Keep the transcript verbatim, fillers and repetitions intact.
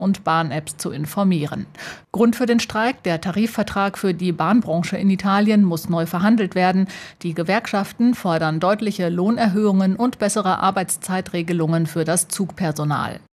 und Bahn-Apps zu informieren. Grund für den Streik: Der Tarifvertrag für die Bahnbranche in Italien muss neu verhandelt werden. Die Gewerkschaften fordern deutliche Lohnerhöhungen und bessere Arbeitszeitregelungen für das Zugpersonal.